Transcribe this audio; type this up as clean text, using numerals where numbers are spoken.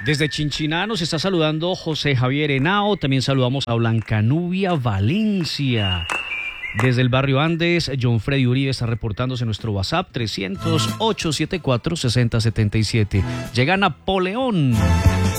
Desde Chinchiná nos está saludando José Javier Henao. También saludamos a Blancanubia Valencia. Desde el barrio Andes, John Freddy Uribe está reportándose en nuestro WhatsApp 300-874-6077. Llega Napoleón.